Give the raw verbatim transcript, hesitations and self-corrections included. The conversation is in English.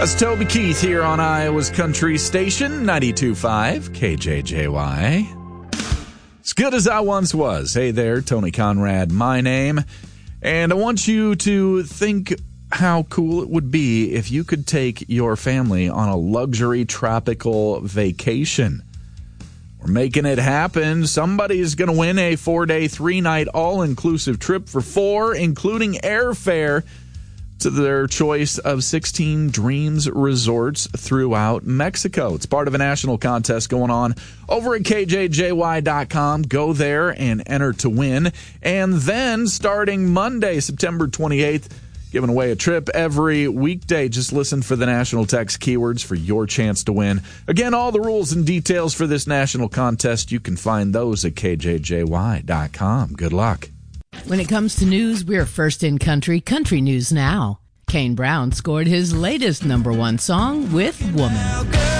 That's Toby Keith here on Iowa's Country Station, ninety-two point five K J J Y. As good as I once was. Hey there, Tony Conrad, my name. And I want you to think how cool it would be if you could take your family on a luxury tropical vacation. We're making it happen. Somebody's going to win a four-day, three-night all-inclusive trip for four, including airfare, to their choice of sixteen Dreams resorts throughout Mexico. It's part of a national contest going on over at K J J Y dot com. Go there and enter to win. And then starting Monday, September twenty-eighth, giving away a trip every weekday. Just listen for the national text keywords for your chance to win. Again, all the rules and details for this national contest, you can find those at K J J Y dot com. Good luck. When it comes to news, we're first in country, Country News Now. Kane Brown scored his latest number one song with Woman.